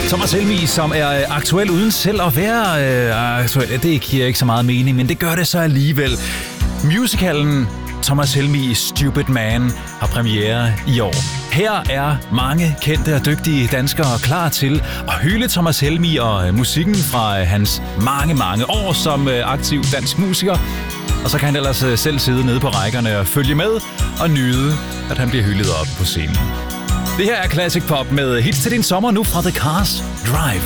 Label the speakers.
Speaker 1: Thomas Helmig, som er aktuel uden selv at være aktuel. Det giver ikke så meget mening, men det gør det så alligevel. Musicalen Thomas Helmig Stupid Man har premiere i år. Her er mange kendte og dygtige danskere klar til at hylde Thomas Helmig og musikken fra hans mange år som aktiv dansk musiker. Og så kan han ellers selv sidde nede på rækkerne og følge med og nyde, at han bliver hyldet op på scenen. Det her er Classic Pop med hits til din sommer nu fra The Cars Drive.